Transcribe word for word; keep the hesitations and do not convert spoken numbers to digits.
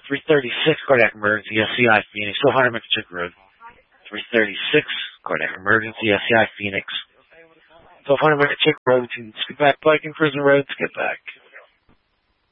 three thirty-six, cardiac emergency, S C I, Phoenix. twelve hundred McChick Road. three thirty-six, cardiac emergency, S C I, Phoenix. twelve hundred McChick Road to Skip Back Pike and Prison Road, Skip Back.